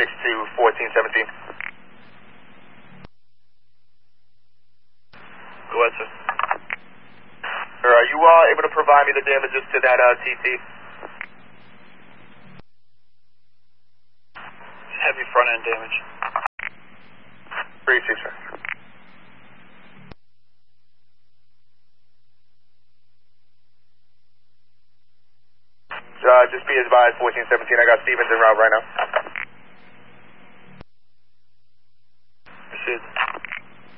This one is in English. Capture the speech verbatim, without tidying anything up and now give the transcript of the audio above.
six to fourteen seventeen. Go ahead, sir. Sir, are you uh, able to provide me the damages to that uh, T T? Heavy front end damage. Appreciate you. Uh, just be advised, fourteen seventeen, I got Stevens en route right now.